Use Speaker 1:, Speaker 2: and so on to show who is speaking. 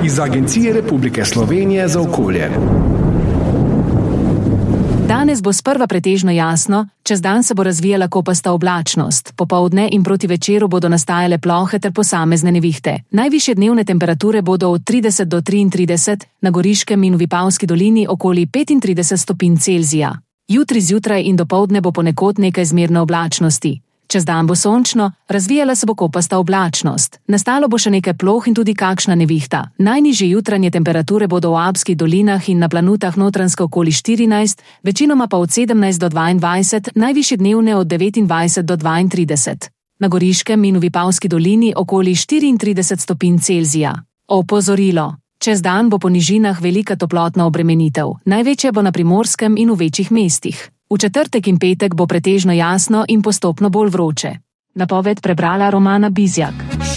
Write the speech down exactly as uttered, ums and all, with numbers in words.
Speaker 1: iz Agencije Republike Slovenije za okolje.
Speaker 2: Danes bo sprva pretežno jasno, čez dan se bo razvijala kopasta oblačnost, popoldne in proti večeru bodo nastajale plohe ter posamezne nevihte. Najvišje dnevne temperature bodo od trideset do triintrideset, na Goriškem in v Vipavski dolini okoli petintrideset stopinj Celzija. Jutri zjutraj in dopoldne bo ponekod nekaj zmerne oblačnosti. Čez dan bo sončno, razvijala se bo kopasta oblačnost. Nastalo bo še nekaj ploh in tudi kakšna nevihta. Najnižje jutranje temperature bodo v Alpskih dolinah in na planutah Notranjske okoli štirinajst, večinoma pa od sedemnajst do dvaindvajset, najvišje dnevne od devetindvajset do dvaintrideset. Na Goriškem in v Vipavski dolini okoli štiriintrideset stopinj Celzija. Opozorilo. Čez dan bo po nižinah velika toplotna obremenitev. Največja bo na Primorskem in v večjih mestih. V četrtek in petek bo pretežno jasno in postopno bolj vroče. Napoved prebrala Romana Bizjak.